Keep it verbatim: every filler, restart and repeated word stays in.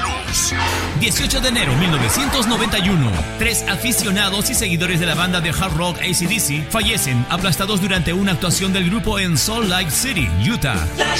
dieciocho de enero de mil novecientos noventa y uno. Tres aficionados y seguidores de la banda de hard rock A C D C fallecen aplastados durante una actuación del grupo en Salt Lake City, Utah.